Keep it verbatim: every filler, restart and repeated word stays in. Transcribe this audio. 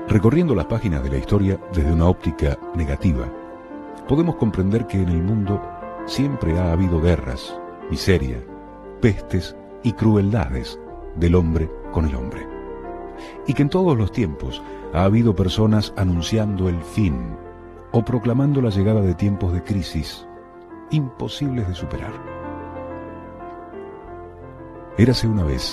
Recorriendo las páginas de la historia desde una óptica negativa, podemos comprender que en el mundo siempre ha habido guerras, miseria, pestes y crueldades del hombre con el hombre. Y que en todos los tiempos ha habido personas anunciando el fin o proclamando la llegada de tiempos de crisis imposibles de superar. Érase una vez